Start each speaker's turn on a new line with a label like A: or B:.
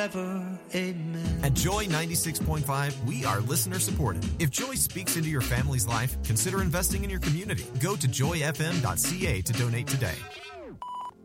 A: Amen.
B: At Joy 96.5, we are listener supported. If Joy speaks into your family's life, consider investing in your community. Go to joyfm.ca to donate today.